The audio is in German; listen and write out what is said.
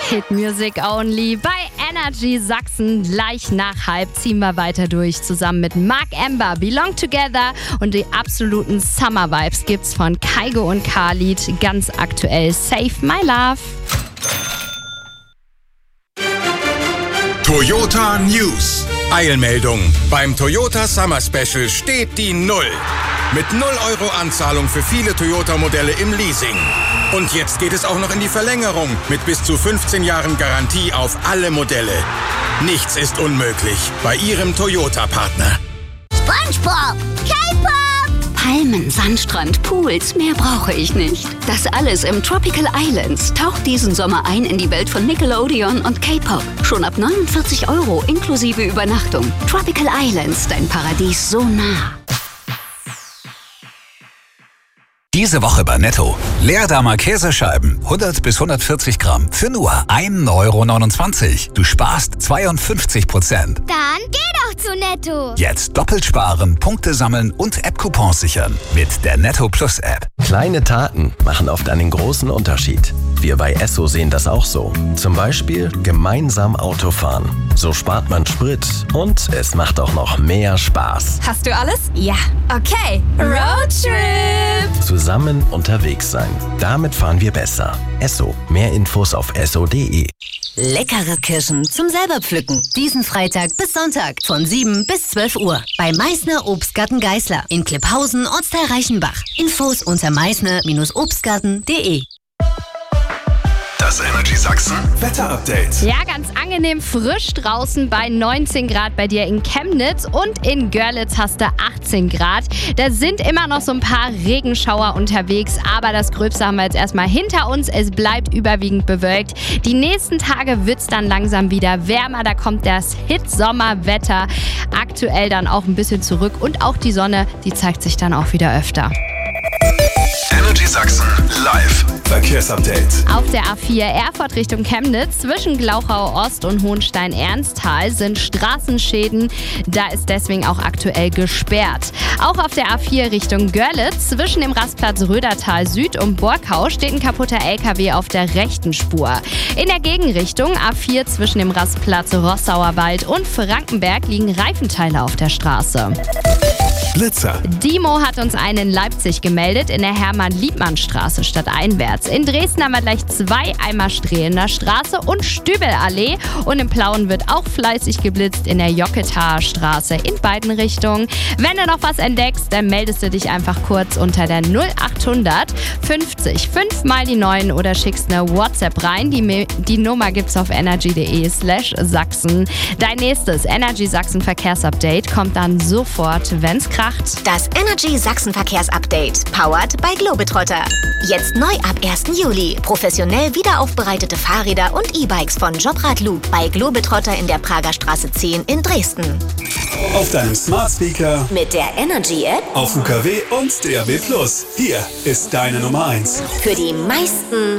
Hit Music Only bei Energy Sachsen. Gleich nach halb ziehen wir weiter durch. Zusammen mit Mark Ember, Belong Together und die absoluten Summer Vibes gibt's von Kygo und Khalid. Ganz aktuell Save My Love. Toyota News. Eilmeldung. Beim Toyota Summer Special steht die Null. Mit 0 Euro Anzahlung für viele Toyota-Modelle im Leasing. Und jetzt geht es auch noch in die Verlängerung mit bis zu 15 Jahren Garantie auf alle Modelle. Nichts ist unmöglich bei Ihrem Toyota-Partner. SpongeBob, K-Pop, Palmen, Sandstrand, Pools, mehr brauche ich nicht. Das alles im Tropical Islands. Taucht diesen Sommer ein in die Welt von Nickelodeon und K-Pop. Schon ab 49 Euro inklusive Übernachtung. Tropical Islands, dein Paradies so nah. Diese Woche bei Netto. Leerdammer Käsescheiben, 100 bis 140 Gramm, für nur 1,29 Euro. Du sparst 52%. Dann geh doch zu Netto. Jetzt doppelt sparen, Punkte sammeln und App-Coupons sichern. Mit der Netto Plus App. Kleine Taten machen oft einen großen Unterschied. Wir bei Esso sehen das auch so. Zum Beispiel gemeinsam Autofahren. So spart man Sprit und es macht auch noch mehr Spaß. Hast du alles? Ja. Okay, Roadtrip! Zusammen unterwegs sein. Damit fahren wir besser. Esso. Mehr Infos auf esso.de. Leckere Kirschen zum selber pflücken. Diesen Freitag bis Sonntag von 7 bis 12 Uhr. Bei Meißner Obstgarten Geißler in Klipphausen, Ortsteil Reichenbach. Infos unter meißner-obstgarten.de. Das Energy Sachsen Wetter-Update. Ja, ganz angenehm frisch draußen bei 19 Grad bei dir in Chemnitz und in Görlitz hast du 18 Grad. Da sind immer noch so ein paar Regenschauer unterwegs, aber das Gröbste haben wir jetzt erstmal hinter uns. Es bleibt überwiegend bewölkt. Die nächsten Tage wird es dann langsam wieder wärmer. Da kommt das Hit-Sommerwetter aktuell dann auch ein bisschen zurück und auch die Sonne, die zeigt sich dann auch wieder öfter. Energy Sachsen live Verkehrsupdate. Auf der A4 Erfurt Richtung Chemnitz zwischen Glauchau Ost und Hohenstein-Ernsthal sind Straßenschäden. Da ist deswegen auch aktuell gesperrt. Auch auf der A4 Richtung Görlitz zwischen dem Rastplatz Rödertal Süd und Borkau steht ein kaputter LKW auf der rechten Spur. In der Gegenrichtung A4 zwischen dem Rastplatz Rossauer Wald und Frankenberg liegen Reifenteile auf der Straße. Blitzer. Dimo hat uns einen in Leipzig gemeldet, in der Hermann-Liebmann-Straße stadteinwärts. In Dresden haben wir gleich 2 Eimer Strehender Straße und Stübelallee. Und in Plauen wird auch fleißig geblitzt in der Jocketaer Straße in beiden Richtungen. Wenn du noch was entdeckst, dann meldest du dich einfach kurz unter der 0800 50 5 mal die 9 oder schickst eine WhatsApp rein. Die Nummer gibt's auf energy.de/Sachsen. Dein nächstes Energy Sachsen Verkehrsupdate kommt dann sofort, wenn's kracht. Das Energy Sachsen Verkehrsupdate, powered by Globetrotter. Jetzt neu ab 1. Juli. Professionell wiederaufbereitete Fahrräder und E-Bikes von Jobrad Loop bei Globetrotter in der Prager Straße 10 in Dresden. Auf deinem Smart Speaker, Mit der Energy App auf UKW und DAB+. Hier ist deine Nummer 1. für die meisten